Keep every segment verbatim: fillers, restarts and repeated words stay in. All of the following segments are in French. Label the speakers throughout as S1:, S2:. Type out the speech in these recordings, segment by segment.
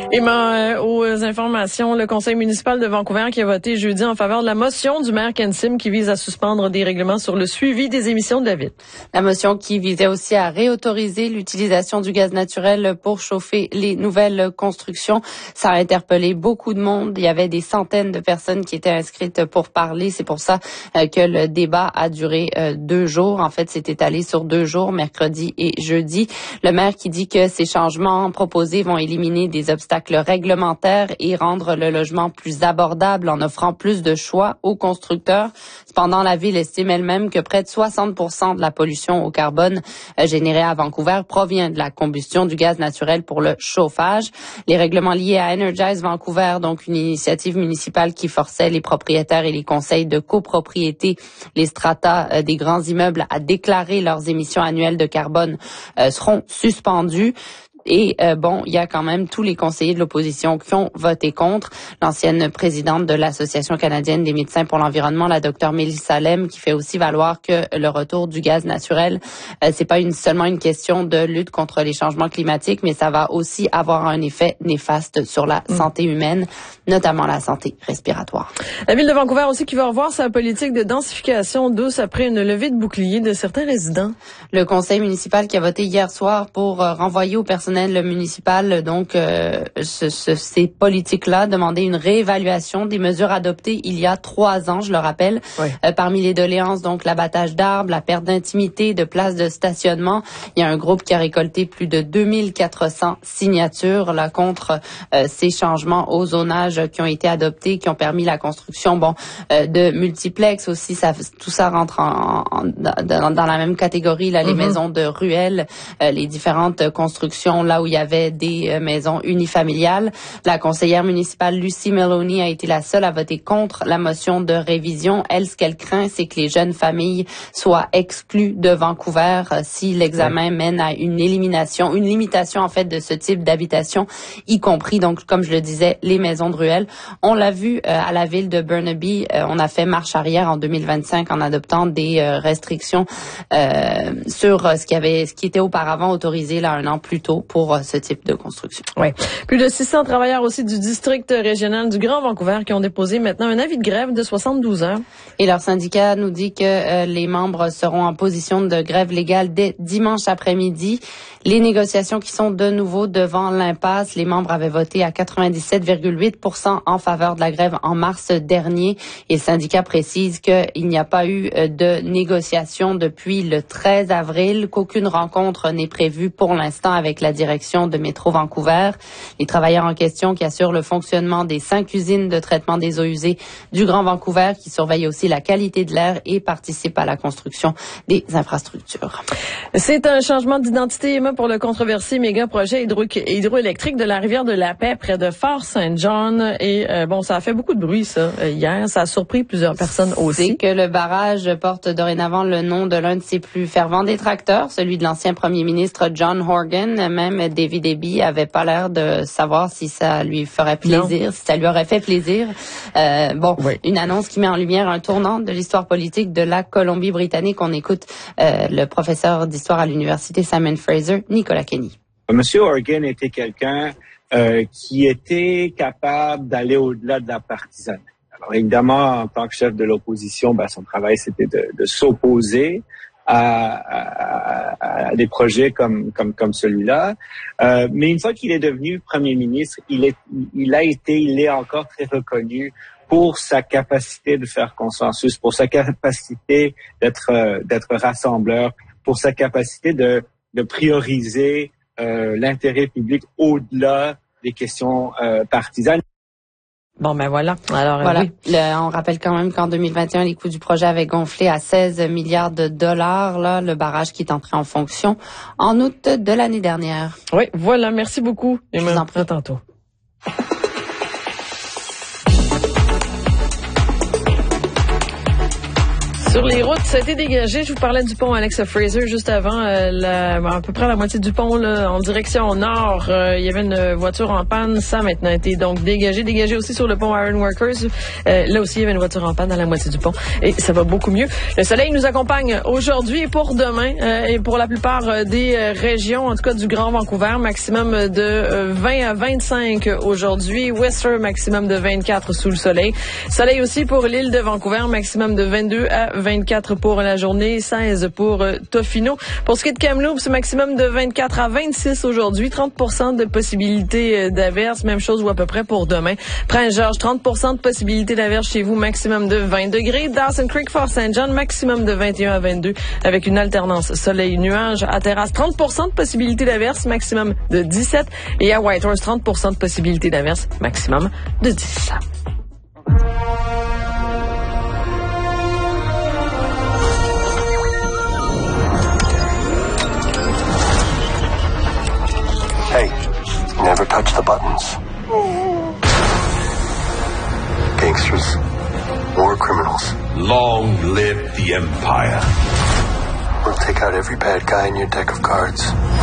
S1: Et ben, euh, aux informations, le conseil municipal de Vancouver qui a voté jeudi en faveur de la motion du maire Ken Sim qui vise à suspendre des règlements sur le suivi des émissions de la ville.
S2: La motion qui visait aussi à réautoriser l'utilisation du gaz naturel pour chauffer les nouvelles constructions. Ça a interpellé beaucoup de monde. Il y avait des centaines de personnes qui étaient inscrites pour parler. C'est pour ça euh, que le débat a duré euh, deux jours. En fait, c'est étalé sur deux jours, mercredi et jeudi. Le maire qui dit que ces changements proposés vont éliminer des obstacles réglementaires et rendre le logement plus abordable en offrant plus de choix aux constructeurs. Cependant, la ville estime elle-même que près de soixante pour cent de la pollution au carbone euh, générée à Vancouver provient de la combustion du gaz naturel pour le chauffage. Les règlements liés à Energize Vancouver, donc une initiative municipale qui forçait les propriétaires et les conseils de copropriété, les strata euh, des grands immeubles à déclarer leurs émissions annuelles de carbone, euh, seront suspendus. Et euh, bon, il y a quand même tous les conseillers de l'opposition qui ont voté contre. L'ancienne présidente de l'Association canadienne des médecins pour l'environnement, la docteure Mélissa Lem, qui fait aussi valoir que le retour du gaz naturel, euh, c'est pas une, seulement une question de lutte contre les changements climatiques, mais ça va aussi avoir un effet néfaste sur la mmh. santé humaine, notamment la santé respiratoire.
S1: La ville de Vancouver aussi qui va revoir sa politique de densification douce après une levée de bouclier de certains résidents.
S2: Le conseil municipal qui a voté hier soir pour euh, renvoyer au personnel le municipal, donc, euh, ce, ce, ces politiques-là, demander une réévaluation des mesures adoptées il y a trois ans, je le rappelle. Oui. Euh, parmi les doléances, donc, l'abattage d'arbres, la perte d'intimité, de places de stationnement. Il y a un groupe qui a récolté plus de deux mille quatre cents signatures, là, contre euh, ces changements au zonage qui ont été adoptés, qui ont permis la construction, bon, euh, de multiplex aussi. Ça, tout ça rentre en, en, dans, dans la même catégorie, là, les mm-hmm. maisons de ruelles, euh, les différentes constructions là où il y avait des euh, maisons unifamiliales. La conseillère municipale Lucie Meloni a été la seule à voter contre la motion de révision. Elle, ce qu'elle craint, c'est que les jeunes familles soient exclues de Vancouver euh, si l'examen ouais. mène à une élimination, une limitation en fait de ce type d'habitation, y compris, donc, comme je le disais, les maisons de ruelles. On l'a vu euh, à la ville de Burnaby, euh, on a fait marche arrière en deux mille vingt-cinq en adoptant des euh, restrictions euh, sur euh, ce qui avait, ce qui était auparavant autorisé là un an plus tôt pour ce type de construction.
S1: Oui. Plus de six cents travailleurs aussi du district régional du Grand Vancouver qui ont déposé maintenant un avis de grève de soixante-douze heures.
S2: Et leur syndicat nous dit que euh, les membres seront en position de grève légale dès dimanche après-midi. Les négociations qui sont de nouveau devant l'impasse. Les membres avaient voté à quatre-vingt-dix-sept virgule huit pour cent en faveur de la grève en mars dernier. Et le syndicat précise qu'il n'y a pas eu de négociations depuis le treize avril, qu'aucune rencontre n'est prévue pour l'instant avec la direction de Métro Vancouver. Les travailleurs en question qui assurent le fonctionnement des cinq usines de traitement des eaux usées du Grand Vancouver, qui surveillent aussi la qualité de l'air et participent à la construction des infrastructures.
S1: C'est un changement d'identité pour le controversé méga projet hydro- hydroélectrique de la rivière de la Paix près de Fort Saint-John. Et euh, bon, ça a fait beaucoup de bruit, ça, euh, hier. Ça a surpris plusieurs personnes aussi.
S2: C'est que le barrage porte dorénavant le nom de l'un de ses plus fervents détracteurs, celui de l'ancien premier ministre John Horgan. Même David Eby avait pas l'air de savoir si ça lui ferait plaisir, non. si ça lui aurait fait plaisir. Euh, bon, oui. Une annonce qui met en lumière un tournant de l'histoire politique de la Colombie-Britannique. On écoute euh, le professeur d'histoire à l'université Simon Fraser, Nicolas Kenny.
S3: Monsieur Horgan était quelqu'un euh, qui était capable d'aller au-delà de la partisanerie. Alors évidemment, en tant que chef de l'opposition, ben, son travail c'était de, de s'opposer à, à, à des projets comme comme comme celui-là. Euh, mais une fois qu'il est devenu premier ministre, il est il a été, il est encore très reconnu pour sa capacité de faire consensus, pour sa capacité d'être d'être rassembleur, pour sa capacité de de prioriser euh, l'intérêt public au-delà des questions euh, partisanes.
S1: Bon, ben voilà. Alors,
S2: voilà.
S1: Oui.
S2: Le, on rappelle quand même qu'en deux mille vingt et un, les coûts du projet avaient gonflé à seize milliards de dollars, là, le barrage qui est entré en fonction en août de l'année dernière.
S1: Oui, voilà. Merci beaucoup.
S2: Je vous en prie.
S1: À tantôt. Sur les routes, ça a été dégagé. Je vous parlais du pont Alexa Fraser juste avant, euh, la, à peu près la moitié du pont là, en direction nord. Euh, il y avait une voiture en panne. Ça a maintenant été donc dégagé. Dégagé aussi sur le pont Ironworkers. Euh, là aussi, il y avait une voiture en panne à la moitié du pont. Et ça va beaucoup mieux. Le soleil nous accompagne aujourd'hui et pour demain. Euh, et pour la plupart des euh, régions, en tout cas du Grand Vancouver, maximum de euh, vingt à vingt-cinq aujourd'hui. Whistler, maximum de vingt-quatre sous le soleil. Soleil aussi pour l'île de Vancouver, maximum de vingt-deux à vingt-quatre pour la journée, seize pour euh, Tofino. Pour ce qui est de Kamloops, maximum de vingt-quatre à vingt-six aujourd'hui, trente pour cent de possibilité d'averse, même chose ou à peu près pour demain. Prince-Georges, trente pour cent de possibilité d'averse chez vous, maximum de vingt degrés. Dawson Creek, Fort Saint John, maximum de vingt et un à vingt-deux avec une alternance soleil-nuage. À Terrasse, trente pour cent de possibilité d'averse, maximum de dix-sept. Et à Whitehorse, trente pour cent de possibilité d'averse, maximum de dix.
S4: Hey, never touch the buttons. Gangsters, war criminals.
S5: Long live the Empire.
S4: We'll take out every bad guy in your deck of cards.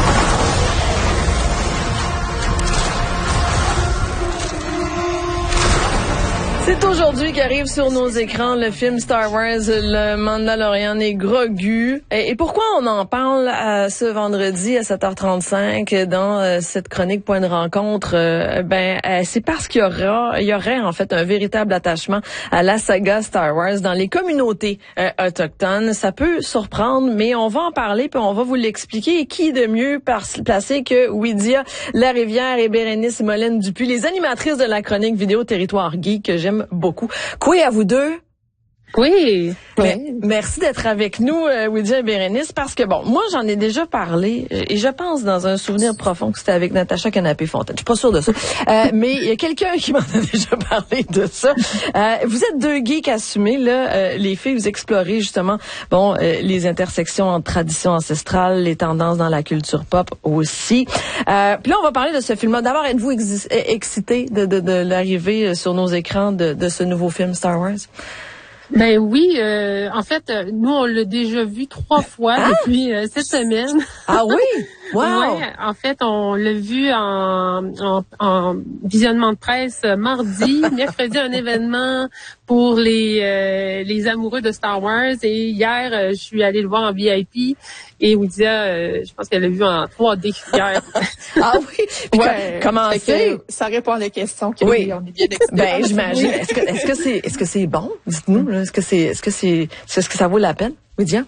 S1: C'est aujourd'hui qu'arrive sur nos écrans le film Star Wars, le Mandalorian et Grogu. Et, et pourquoi on en parle à ce vendredi à sept heures trente-cinq dans euh, cette chronique Point de rencontre? Euh, ben, euh, c'est parce qu'il y aura, il y aurait en fait un véritable attachement à la saga Star Wars dans les communautés euh, autochtones. Ça peut surprendre, mais on va en parler puis on va vous l'expliquer. Et qui de mieux par- placé que Ouidia Larivière et Bérénice Molène-Dupuis, les animatrices de la chronique vidéo Territoire Geek que j'aime beaucoup. Quoi à vous deux?
S6: Oui.
S1: Mais, merci d'être avec nous, euh, Ouidia et Bérénice, parce que bon, moi j'en ai déjà parlé et je pense dans un souvenir profond que c'était avec Natacha Canapé-Fontaine. Je suis pas sûre de ça, euh, mais il y a quelqu'un qui m'en a déjà parlé de ça. Euh, vous êtes deux geeks assumés là, euh, les filles, vous explorez justement bon euh, les intersections entre traditions ancestrales, les tendances dans la culture pop aussi. Euh, Puis là on va parler de ce film-là. D'abord, êtes-vous ex- excités de, de, de l'arrivée sur nos écrans de, de ce nouveau film Star Wars?
S6: Ben oui, euh, en fait, nous, on l'a déjà vu trois fois ah? depuis euh, cette semaine.
S1: Ah oui? Wow!
S6: Ouais, en fait, on l'a vu en, en, en visionnement de presse mardi, mercredi, un événement pour les euh, les amoureux de Star Wars. Et hier, euh, je suis allée le voir en V I P. Et Ouidia, euh, je pense qu'elle l'a vu en trois D hier.
S1: Ah oui? Ouais. Comment c'est?
S7: Ça répond à la question. Que
S1: oui.
S7: On est bien experts.
S1: Ben, j'imagine. Est-ce que, est-ce que c'est, est-ce que c'est bon? Dites-nous, là. Est-ce que c'est, est-ce que c'est, est-ce que ça vaut la peine? Ouidia?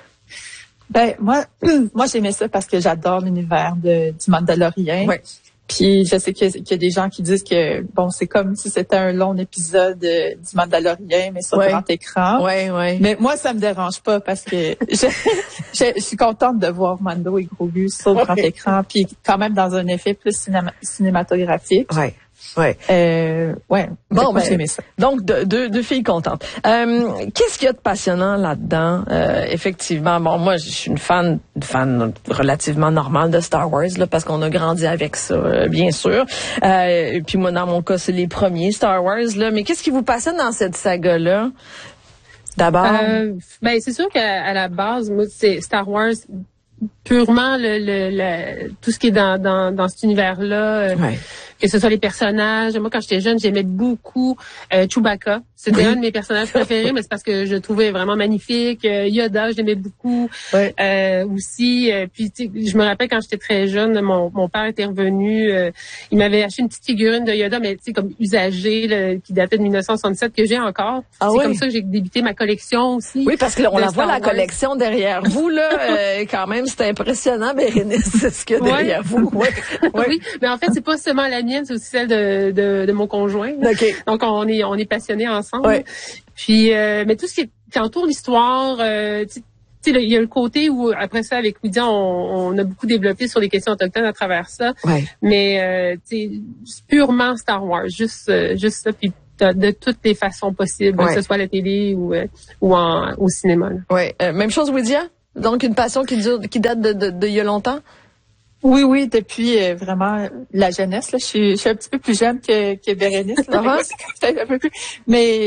S7: Ben, moi, moi, j'aimais ça parce que j'adore l'univers de, du Mandalorian.
S1: Ouais.
S7: Puis je sais qu'il y, a, qu'il y a des gens qui disent que bon, c'est comme si c'était un long épisode euh, du Mandalorian, mais sur
S1: ouais.
S7: grand écran.
S1: Ouais, ouais.
S7: Mais moi, ça me dérange pas parce que je, je, je suis contente de voir Mando et Grogu sur ouais. grand écran, puis quand même dans un effet plus cinéma, cinématographique.
S1: Ouais. Ouais.
S7: Euh, ouais.
S1: Bon, ben,
S7: j'aimais ça.
S1: Donc, deux, deux, deux filles contentes. Euh, qu'est-ce qu'il y a de passionnant là-dedans? Euh, effectivement, bon, moi, je suis une fan, une fan relativement normale de Star Wars, là, parce qu'on a grandi avec ça, euh, bien sûr. Euh, et puis moi, dans mon cas, c'est les premiers Star Wars, là. Mais qu'est-ce qui vous passionne dans cette saga-là? D'abord?
S6: Euh, ben, c'est sûr qu'à à la base, moi, c'est Star Wars purement le, le, le tout ce qui est dans dans, dans cet univers-là. Euh,
S1: ouais.
S6: Que ce soit les personnages. Moi, quand j'étais jeune, j'aimais beaucoup euh, Chewbacca. C'était oui. un de mes personnages préférés, mais c'est parce que je le trouvais vraiment magnifique. Euh, Yoda, j'aimais beaucoup
S1: ouais.
S6: euh, aussi. Euh, puis, tu sais, je me rappelle quand j'étais très jeune, mon, mon père était revenu. Euh, il m'avait acheté une petite figurine de Yoda, mais tu sais, comme usagée, là, qui datait de dix-neuf cent soixante-dix-sept, que j'ai encore.
S1: Ah
S6: c'est
S1: oui.
S6: comme ça que j'ai débuté ma collection aussi.
S1: Oui, parce que là, on la voit, la
S6: Wars.
S1: collection derrière vous, là. euh, quand même, c'est impressionnant, Bérénice, c'est ce qu'il y a derrière ouais. vous. Ouais.
S6: Ouais. Oui, mais en fait, c'est pas seulement la mienne, c'est aussi celle de, de, de mon conjoint.
S1: Okay.
S6: Donc, on est, on est passionnés ensemble.
S1: Ouais.
S6: Puis, euh, mais tout ce qui, est, qui entoure l'histoire, euh, tu sais, il y a le côté où, après ça, avec Ouidia, on, on a beaucoup développé sur les questions autochtones à travers ça.
S1: Ouais.
S6: Mais, euh, tu sais, purement Star Wars, juste, euh, juste ça, puis de, de toutes les façons possibles, ouais. que ce soit à la télé ou, euh, ou en, au cinéma.
S1: Oui, euh, même chose, Ouidia? Donc, une passion qui dure, qui date de, de, de il y a longtemps?
S7: Oui, oui, depuis euh, vraiment la jeunesse. Là, je suis, je suis un petit peu plus jeune que, que Bérénice. Là, uh-huh. C'est un peu plus. Mais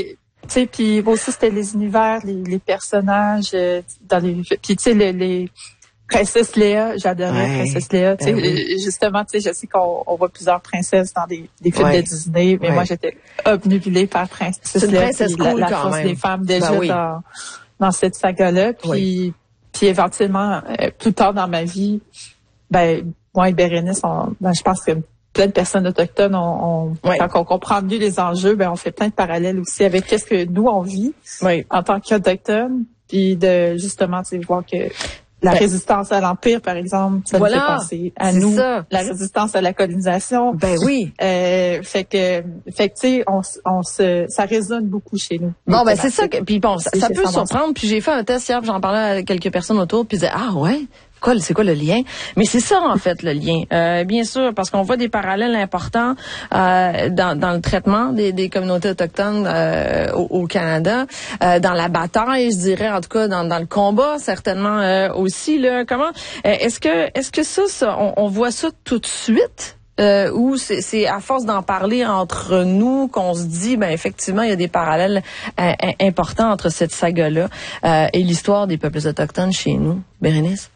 S7: sais, puis aussi c'était les univers, les, les personnages euh, dans les, puis tu sais les, les Princesse Léa, j'adorais ouais, Princesse Léa. Tu sais, ben oui. Justement, tu sais, je sais qu'on on voit plusieurs princesses dans des, des films ouais. de Disney, mais ouais. moi j'étais obnubilée par Princesse Léa.
S1: Princesse cool
S7: la, la
S1: quand
S7: force
S1: même.
S7: des femmes déjà
S1: ben oui.
S7: dans dans cette saga-là. Puis oui. puis éventuellement, euh, plus tard dans ma vie, ben moi et Bérénice, on, ben, je pense que plein de personnes autochtones, on, on ouais. quand on comprend mieux les enjeux, ben on fait plein de parallèles aussi avec qu'est-ce que nous on vit
S1: oui.
S7: en tant qu'autochtones, puis de justement, tu sais, voir que la ben, résistance à l'Empire, par exemple, ça voilà, nous fait penser à nous. Ça. La résistance à la colonisation.
S1: Ben oui.
S7: Euh, fait que, fait que tu sais, on, on se, ça résonne beaucoup chez nous.
S1: Bon, ben c'est ça. Que, puis bon, ça, ça peut surprendre. Puis j'ai fait un test hier, j'en parlais à quelques personnes autour, puis ils disaient ah ouais. Quoi, c'est quoi le lien? Mais c'est ça, en fait, le lien. Euh, bien sûr, parce qu'on voit des parallèles importants euh, dans, dans le traitement des, des communautés autochtones euh, au, au Canada, euh, dans la bataille, je dirais, en tout cas, dans, dans le combat, certainement euh, aussi. Là, comment euh, est-ce que est-ce que ça, ça on, on voit ça tout de suite? Euh, ou c'est, c'est à force d'en parler entre nous qu'on se dit, ben effectivement, il y a des parallèles euh, importants entre cette saga-là euh, et l'histoire des peuples autochtones chez nous. Bérénice?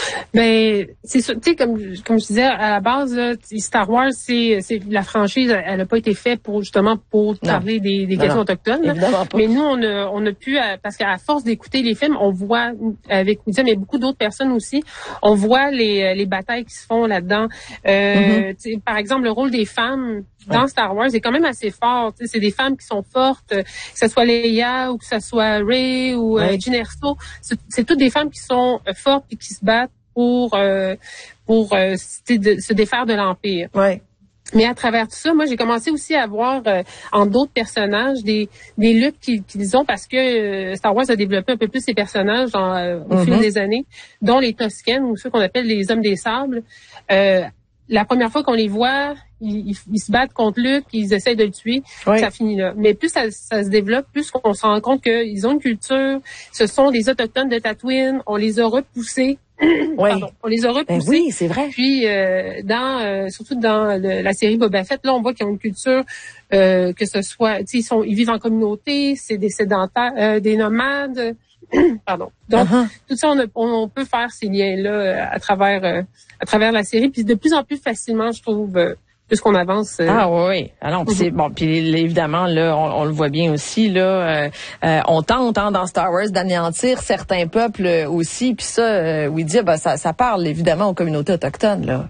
S6: Ben c'est sûr, tu sais, comme comme je disais à la base là, Star Wars c'est c'est la franchise, elle a pas été faite pour justement pour non. parler des, des non, questions non. autochtones là. Mais nous on a on a pu parce qu'à force d'écouter les films, on voit avec Oudia mais beaucoup d'autres personnes aussi, on voit les les batailles qui se font là-dedans. Euh, mm-hmm. Par exemple le rôle des femmes dans ouais. Star Wars est quand même assez fort. C'est des femmes qui sont fortes, que ce soit Leia ou que ce soit Rey ou ouais. euh, Jyn Erso. C'est, c'est toutes des femmes qui sont euh, fortes et qui se battent pour euh, pour euh, de, se défaire de l'Empire.
S1: Ouais.
S6: Mais à travers tout ça, moi j'ai commencé aussi à voir euh, en d'autres personnages des des luttes qu'ils, qu'ils ont parce que euh, Star Wars a développé un peu plus ces personnages dans, euh, au mm-hmm. fil des années, dont les Tusken ou ceux qu'on appelle les Hommes des Sables. Euh, La première fois qu'on les voit, ils, ils, ils se battent contre Luke, ils essayent de le tuer, oui. ça finit là. Mais plus ça, ça se développe, plus on se rend compte qu'ils ont une culture. Ce sont des autochtones de Tatooine, on les a repoussés.
S1: Oui.
S6: Pardon, on les a repoussés.
S1: Ben oui, c'est vrai.
S6: Puis euh, dans, euh, surtout dans le, la série Boba Fett, là, on voit qu'ils ont une culture euh, que ce soit, tu sais, ils sont, ils vivent en communauté, c'est des sédentaires, euh, des nomades. Pardon. Donc uh-huh. tout ça, on, a, on peut faire ces liens-là à travers euh, à travers la série, puis de plus en plus facilement, je trouve, euh, plus qu'on avance. Euh...
S1: Ah oui, alors mm-hmm. c'est bon. Puis évidemment, là, on, on le voit bien aussi. Là, euh, euh, on tente hein, dans Star Wars d'anéantir certains peuples aussi. Puis ça, euh, Ouidia, ben ça, ça parle évidemment aux communautés autochtones. Là,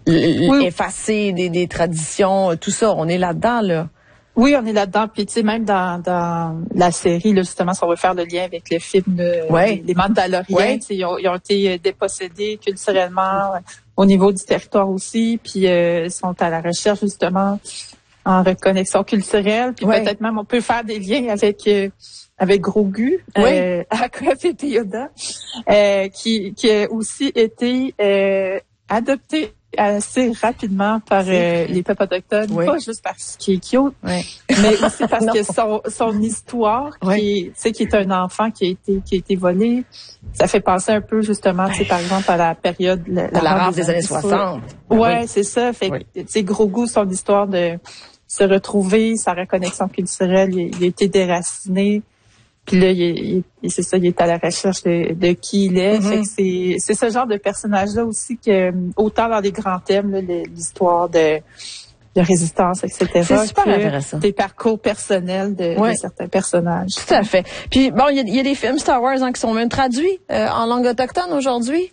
S1: L- oui. effacer des, des traditions, tout ça, on est là-dedans là.
S7: Oui, on est là-dedans. Puis tu sais, même dans, dans la série, là, justement, si on veut faire le lien avec le film de,
S1: ouais.
S7: les, les Mandaloriens, ouais. ils, ont, ils ont été dépossédés culturellement au niveau du territoire aussi, puis euh, ils sont à la recherche justement en reconnexion culturelle. Puis ouais. peut-être même on peut faire des liens avec euh, avec Grogu,
S1: ouais.
S7: euh, Aquaf et Yoda, euh, qui qui a aussi été euh, adopté assez rapidement par euh, les peuples autochtones, oui. pas juste parce qu'il est cute, oui. mais aussi parce que son son histoire, oui. qui est, tu sais, qui est un enfant qui a été qui a été volé, ça fait penser un peu justement, tu sais, par exemple à la période la,
S1: la, la rave des, des années soixante.
S7: Ouais, oui. c'est ça. Fait oui. que tu sais, Grogu, son histoire de se retrouver, sa reconnexion culturelle, il, il a été déraciné. Puis là, il, il, c'est ça, il est à la recherche de, de qui il est. Mm-hmm. Fait que c'est, c'est ce genre de personnage-là aussi que, autant dans les grands thèmes, là, l'histoire de, de résistance, et cetera.
S1: C'est super intéressant.
S7: Des parcours personnels de, ouais. de certains personnages.
S1: Tout à fait. Puis bon, il y a, il y a des films Star Wars hein, qui sont même traduits euh, en langue autochtone aujourd'hui.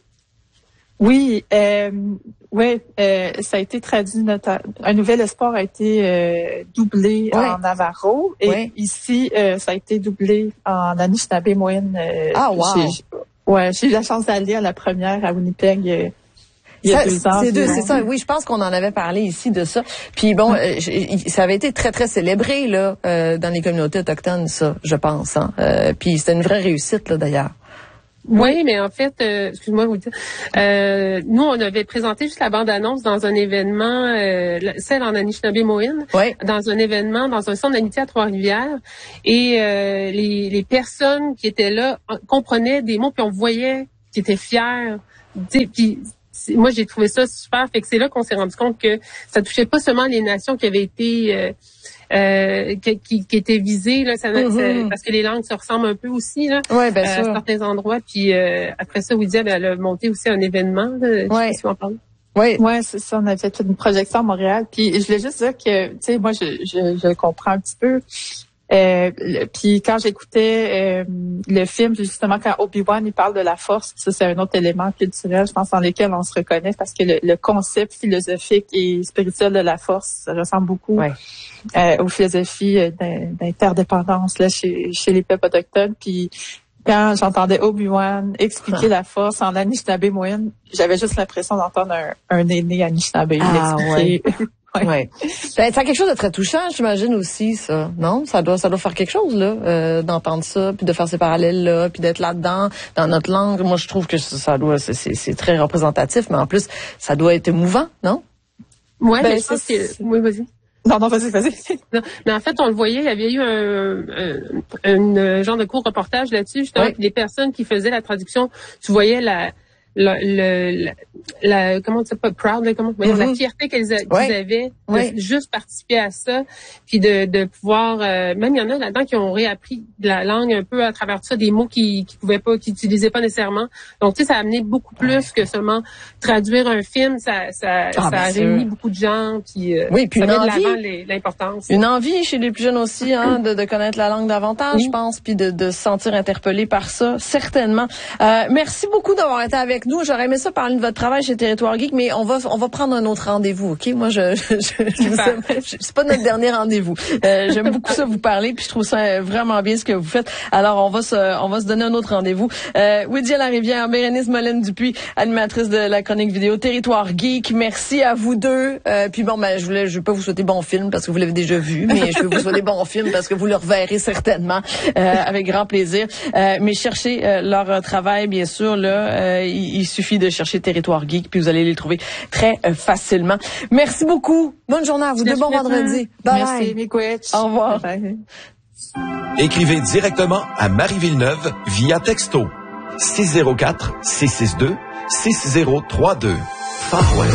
S7: Oui, euh, ouais, euh, ça a été traduit. Notre, Un Nouvel Espoir a été euh, doublé ouais. en Navarro et ouais. ici euh, ça a été doublé en Anishinaabe-Moine. Euh,
S1: ah wow.
S7: J'ai, ouais, j'ai eu la chance d'aller à la première à Winnipeg. Euh, il y a
S1: ça,
S7: deux ans.
S1: C'est, deux, c'est ça. Oui, je pense qu'on en avait parlé ici de ça. Puis bon, euh, ça avait été très très célébré là euh, dans les communautés autochtones, ça, je pense. Hein. Euh, puis c'était une vraie réussite là d'ailleurs.
S6: Oui, mais en fait, euh, excuse-moi vous dire, euh, nous on avait présenté juste la bande-annonce dans un événement, euh, celle en Anishinaabe-Moine,
S1: oui. dans
S6: un événement, dans un centre d'amitié à Trois-Rivières, et euh, les, les personnes qui étaient là comprenaient des mots, puis on voyait qu'ils étaient fiers. Puis moi, j'ai trouvé ça super. Fait que c'est là qu'on s'est rendu compte que ça touchait pas seulement les nations qui avaient été euh, euh, qui, qui, qui étaient visées là, ça, mm-hmm. ça, parce que les langues se ressemblent un peu aussi là,
S1: ouais, bien
S6: euh,
S1: sûr.
S6: à certains endroits. Puis euh, après ça, Ouidia, elle a monté aussi un événement. Là,
S1: ouais.
S6: Je sais pas si on en parle.
S7: Oui, ouais, c'est ça. On a fait une projection à Montréal. Puis je voulais juste dire que, tu sais, moi, je, je, je comprends un petit peu. Euh, le, puis quand j'écoutais euh, le film, justement, quand Obi-Wan il parle de la force, ça c'est un autre élément culturel, je pense, dans lequel on se reconnaît, parce que le, le concept philosophique et spirituel de la force, ça ressemble beaucoup
S1: ouais.
S7: euh, aux philosophies d'interdépendance là chez, chez les peuples autochtones. Puis quand j'entendais Obi-Wan expliquer ah. la force en Anishinaabe-Moine, j'avais juste l'impression d'entendre un, un aîné Anishinaabe
S1: ah,
S7: l'expliquer.
S1: Ouais. Ouais. Ça fait quelque chose de très touchant, j'imagine aussi, ça. Non? Ça doit, ça doit faire quelque chose, là, euh, d'entendre ça, puis de faire ces parallèles-là, puis d'être là-dedans, dans notre langue. Moi, je trouve que ça doit, c'est, c'est, c'est très représentatif, mais en plus, ça doit être émouvant, non?
S6: Ouais,
S7: ben,
S6: mais je pense que, oui, vas-y.
S7: Non, non, vas-y, vas-y.
S6: Non, mais en fait, on le voyait, il y avait eu un, un, un genre de court reportage là-dessus, justement, oui. Puis les personnes qui faisaient la traduction, tu voyais la, la, la, la comment tu sais pas proud, là, comment, mm-hmm. la fierté qu'ils, a, qu'ils ouais. avaient de ouais. juste participer à ça, puis de, de pouvoir, euh, même il y en a là-dedans qui ont réappris de la langue un peu à travers ça, des mots qu'ils qui pouvaient pas, qu'ils utilisaient pas nécessairement. Donc tu sais, ça a amené beaucoup plus ouais. que seulement traduire un film, ça, ça, ah, ça a réuni sûr. beaucoup de gens, puis, euh,
S1: oui, puis
S6: ça
S1: une
S6: met
S1: envie,
S6: de l'avant les, l'importance.
S1: Une envie chez les plus jeunes aussi, hein, de, de connaître la langue davantage, oui. je pense, puis de, de se sentir interpellé par ça, certainement. Euh, merci beaucoup d'avoir été avec nous. J'aurais aimé ça parler de votre travail chez Territoire Geek, mais on va on va prendre un autre rendez-vous, ok? Moi, je, je, je, je vous aime. C'est pas notre dernier rendez-vous. Euh, j'aime beaucoup ça vous parler, puis je trouve ça vraiment bien ce que vous faites. Alors, on va se on va se donner un autre rendez-vous. Euh, Ouidia Larivière, Bérénice Molène-Dupuis, animatrice de la chronique vidéo Territoire Geek. Merci à vous deux. Euh, puis bon, ben je voulais je vais pas vous souhaiter bon film parce que vous l'avez déjà vu, mais je vais vous souhaiter bon film parce que vous le reverrez certainement euh, avec grand plaisir. Euh, mais cherchez euh, leur travail, bien sûr. Là, euh, il, il suffit de chercher Territoire Geek, puis vous allez les trouver très euh, facilement. Merci beaucoup. Bonne journée à vous deux. Bon vendredi. Bye.
S7: Merci, Miigwech.
S1: Au revoir.
S7: Bye.
S5: Écrivez directement à Marie Villeneuve via texto six zéro quatre, six six deux, six zéro trois deux. Far West.